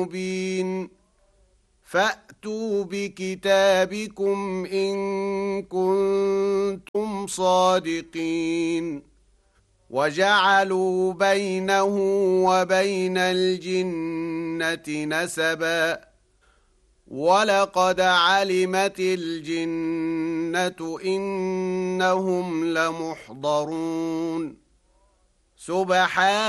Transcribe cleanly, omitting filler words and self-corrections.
مبين فأتوا بكتابكم إن كنتم صادقين وجعلوا بينه وبين الجنة نسبا ولقد علمت الجنة إنهم لمحضرون سبحان